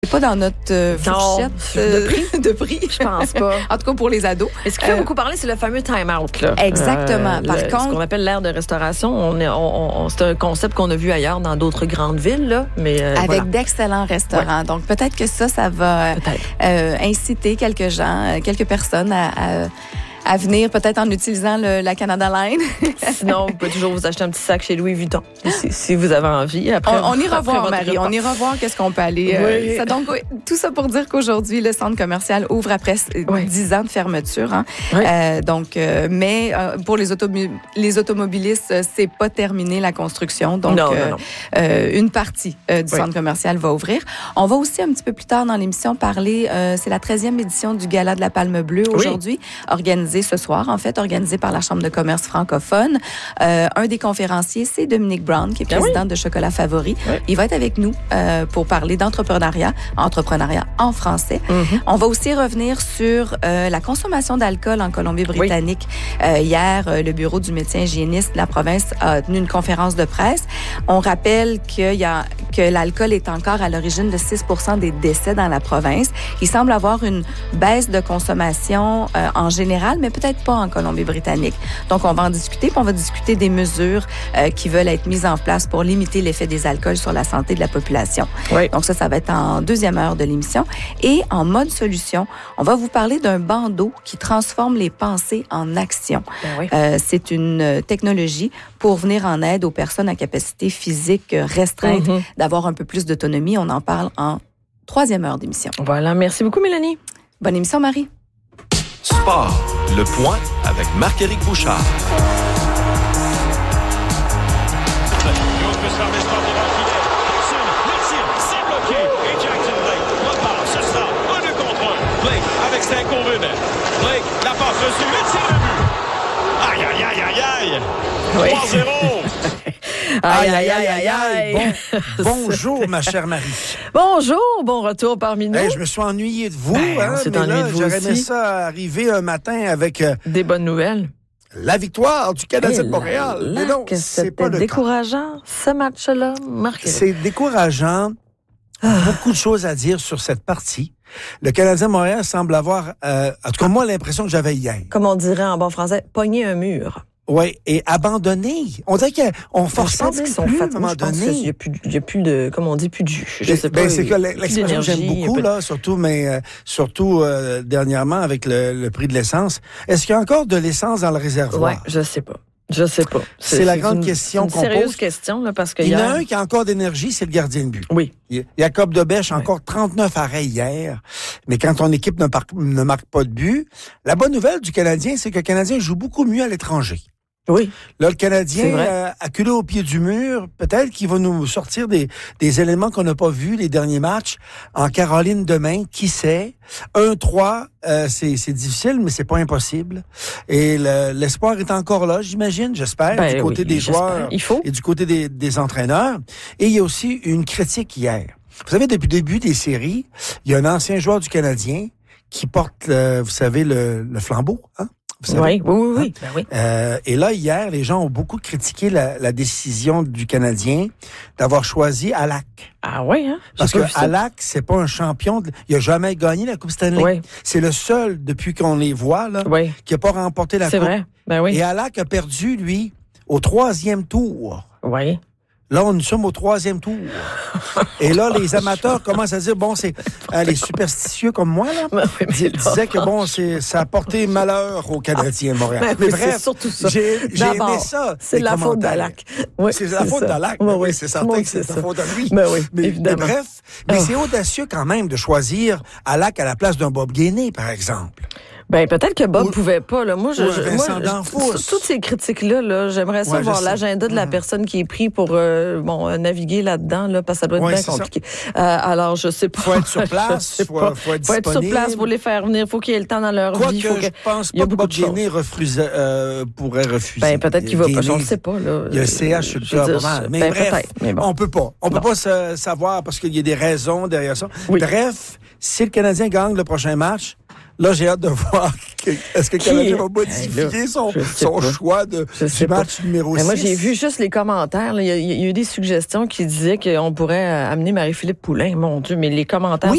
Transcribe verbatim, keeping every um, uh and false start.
Pas dans notre euh, fourchette euh, de prix. de prix. Je pense pas. En tout cas, pour les ados. Mais ce qui fait euh, beaucoup parler, c'est le fameux time-out. Là. Exactement. Euh, Par le, contre, ce qu'on appelle l'ère de restauration, on est, on, on, c'est un concept qu'on a vu ailleurs dans d'autres grandes villes. Là, mais, euh, avec voilà. d'excellents restaurants. Ouais. Donc, peut-être que ça, ça va euh, inciter quelques gens, quelques personnes à... à à venir peut-être en utilisant le, la Canada Line. Sinon, vous pouvez toujours vous acheter un petit sac chez Louis Vuitton, si, si vous avez envie. Après, on, on ira après voir, Marie. On ira voir qu'est-ce qu'on peut aller. Oui. Euh, ça, donc, tout ça pour dire qu'aujourd'hui, le centre commercial ouvre après oui. dix ans de fermeture. Hein. Oui. Euh, donc, euh, mais euh, pour les, automo- les automobilistes, c'est pas terminé la construction. Donc, non, euh, non, non. Euh, une partie euh, du oui. centre commercial va ouvrir. On va aussi un petit peu plus tard dans l'émission parler, euh, c'est la treizième édition du Gala de la Palme Bleue aujourd'hui, oui. organisée ce soir, en fait, organisé par la Chambre de commerce francophone. Euh, un des conférenciers, c'est Dominique Brown, qui est président ah oui. de Chocolat Favori. Oui. Il va être avec nous euh, pour parler d'entrepreneuriat, entrepreneuriat en français. Mm-hmm. On va aussi revenir sur euh, la consommation d'alcool en Colombie-Britannique. Oui. Euh, hier, euh, le bureau du médecin hygiéniste de la province a tenu une conférence de presse. On rappelle qu'il y a, que l'alcool est encore à l'origine de six pour cent des décès dans la province. Il semble avoir une baisse de consommation euh, en général, mais peut-être pas en Colombie-Britannique. Donc, on va en discuter, puis on va discuter des mesures euh, qui veulent être mises en place pour limiter l'effet des alcools sur la santé de la population. Oui. Donc, ça, ça va être en deuxième heure de l'émission. Et en mode solution, on va vous parler d'un bandeau qui transforme les pensées en action. Ben oui. euh, c'est une technologie pour venir en aide aux personnes à capacité physique restreinte, mm-hmm. d'avoir un peu plus d'autonomie. On en parle en troisième heure d'émission. Voilà. Merci beaucoup, Mélanie. Bonne émission, Marie. Sport, le point avec Marc-Éric Bouchard. Avec cinq convenants. Blake, la passe reçue, le tir de but. Aïe, aïe, aïe, aïe, aïe. Oui. trois zéro. Aïe, aïe, aïe, aïe, aïe. Bon, bonjour, ma chère Marie. Bonjour, bon retour parmi nous. Hey, je me suis ennuyé de vous. Ben, hein, on s'est mais ennuyé là, de vous j'aurais aussi. aimé ça arriver un matin avec... Euh, des bonnes nouvelles. La victoire du Canadien Et de Montréal. Là, mais non, que c'est pas le décourageant, cas. ce match-là, Marc. C'est décourageant. Ah. Beaucoup de choses à dire sur cette partie. Le Canadien de Montréal semble avoir, euh, en tout cas moi, l'impression que j'avais hier. Comme on dirait en bon français, pogner un mur. Oui, et abandonné. On dirait qu'on force pas plus à un moment donné. Il n'y a, a plus de, comme on dit, plus de jus. Je sais ben, pas. C'est que l'expression que j'aime beaucoup, là, de... surtout, mais euh, surtout euh, dernièrement avec le, le prix de l'essence. Est-ce qu'il y a encore de l'essence dans le réservoir? Oui, je sais pas. Je sais pas. C'est, c'est la grande une, question qu'on pose. C'est une sérieuse question, là, parce que il y en hier... a un qui a encore d'énergie, c'est le gardien de but. Oui. Jacob Debèche, oui. encore trente-neuf arrêts hier. Mais quand ton équipe ne, par... ne marque pas de but, la bonne nouvelle du Canadien, c'est que le Canadien joue beaucoup mieux à l'étranger. Oui. Là, le Canadien, euh, acculé au pied du mur, peut-être qu'il va nous sortir des, des éléments qu'on n'a pas vus les derniers matchs. En Caroline demain, qui sait? un trois, euh, c'est, c'est difficile, mais c'est pas impossible. Et le, l'espoir est encore là, j'imagine, j'espère, ben, du côté oui, des joueurs il faut. et du côté des, des entraîneurs. Et il y a aussi une critique hier. Vous savez, depuis le début des séries, il y a un ancien joueur du Canadien qui porte, euh, vous savez, le, le flambeau, hein? Oui, oui, oui, oui. Hein? Ben oui. Euh, et là, hier, les gens ont beaucoup critiqué la, la décision du Canadien d'avoir choisi Halak. Ah oui, hein? J'ai Parce que Halak, c'est pas un champion. De... Il a jamais gagné la Coupe Stanley. Oui. C'est le seul, depuis qu'on les voit, là, oui. qui a pas remporté la c'est Coupe. C'est vrai. Ben oui. Et Halak a perdu, lui, au troisième tour. Oui. Là, on nous sommes au troisième tour. Et là, les amateurs commencent à dire, bon, c'est euh, les superstitieux comme moi, là, ben oui, ils disaient que, bon, c'est, ça a porté malheur aux Canadiens de Montréal. Ben mais oui, bref, c'est surtout ça. j'ai, j'ai aimé ça. C'est la faute d'Halak. Oui, c'est, c'est la faute d'Halak. Oui, oui, c'est certain que c'est, c'est la faute de lui. Ben oui, mais, évidemment. Mais bref, mais oh. c'est audacieux quand même de choisir Halak à la place d'un Bob Gainey, par exemple. Ben peut-être que Bob Ou, pouvait pas là. Moi, je, moi, je toutes ces critiques là, là, j'aimerais ça ouais, voir l'agenda de la mmh. personne qui est pris pour euh, bon naviguer là-dedans là, parce que ça doit être ouais, bien compliqué. Euh, alors je sais pas. Faut être sur place, faut, faut être faut être sur place, faut les faire venir, faut qu'il y ait le temps dans leur Quoi vie. Que faut que je pense pas que Bob Gainey refuse, euh, pourrait refuser. Ben peut-être qu'il va pas, je ne sais pas là. Il y a le C H sur le cœur pas mal. Mais ben, bref, mais bon. on peut pas, on peut bon. pas se savoir parce qu'il y a des raisons derrière ça. Oui. Bref, si le Canadien gagne le prochain match, là j'ai hâte de voir Est-ce que le Canadien va modifier son, son choix de, du match pas. numéro six? Moi, j'ai vu juste les commentaires. Là. Il, y a, il y a eu des suggestions qui disaient qu'on pourrait amener Marie-Philippe Poulin. Mon Dieu, mais les commentaires... Oui,